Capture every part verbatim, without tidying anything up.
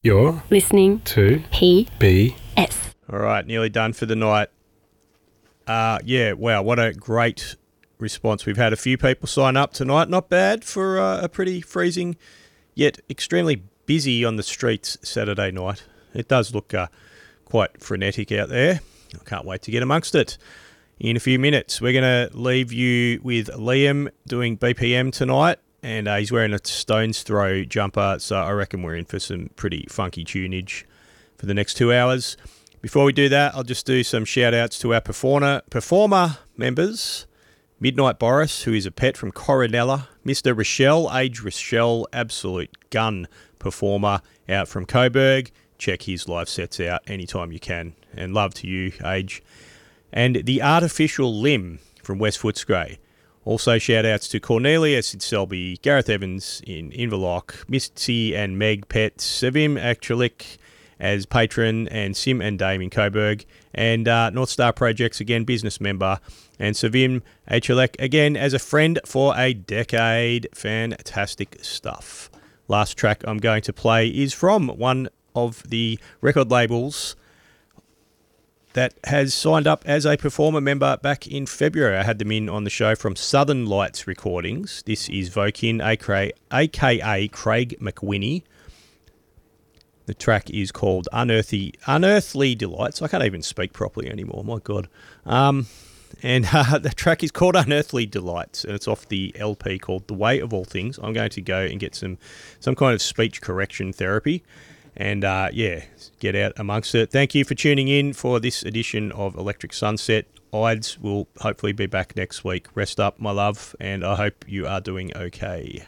You're listening to P B S. All right, nearly done for the night. Uh, yeah, wow, what a great response. We've had a few people sign up tonight. Not bad for uh, a pretty freezing yet extremely busy on the streets Saturday night. It does look uh, quite frenetic out there. I can't wait to get amongst it. In a few minutes, we're going to leave you with Liam doing B P M tonight, and uh, he's wearing a Stones Throw jumper, so I reckon we're in for some pretty funky tunage for the next two hours. Before we do that, I'll just do some shout-outs to our performer, performer members. Midnight Boris, who is a pet from Coronella. Mister Rochelle, Age Rochelle, absolute gun performer out from Coburg. Check his live sets out anytime you can. And love to you, Age. And The Artificial Limb from West Footscray. Also shout-outs to Cornelius in Selby, Gareth Evans in Inverloch, Misty and Meg Pets, Savim Actualik as patron, and Sim and Dame in Coburg, and uh, North Star Projects, again, business member, and Savim Actualik, again, as a friend for a decade. Fantastic stuff. Last track I'm going to play is from one of the record labels that has signed up as a performer member back in February. I had them in on the show from Southern Lights Recordings. This is Vokin, a k a. Craig McWhinney. The track is called Unearthly, Unearthly Delights. I can't even speak properly anymore, my God. Um, and uh, the track is called Unearthly Delights, and it's off the L P called The Way of All Things. I'm going to go and get some, some kind of speech correction therapy. And, uh, yeah, get out amongst it. Thank you for tuning in for this edition of Electric Sunset. Ides will hopefully be back next week. Rest up, my love, and I hope you are doing okay.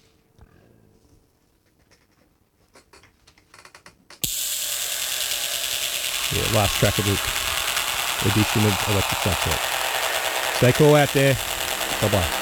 Yeah, last track of the edition of Electric Sunset. Stay cool out there. Bye-bye.